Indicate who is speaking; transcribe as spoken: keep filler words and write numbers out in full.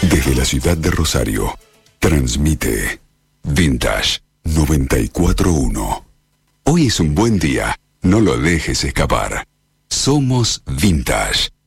Speaker 1: Desde la ciudad de Rosario, transmite Vintage noventa y cuatro punto uno. Hoy es un buen día, no lo dejes escapar. Somos Vintage.